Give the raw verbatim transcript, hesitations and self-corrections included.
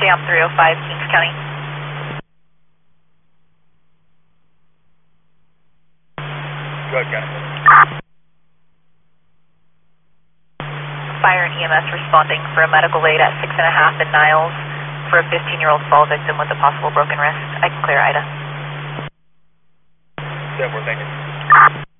Jam three oh five, Kings County. Go ahead, County. Fire and E M S responding for a medical aid at six and a half in Niles for a fifteen-year-old fall victim with a possible broken wrist. I can clear Ida. ten four, thank you.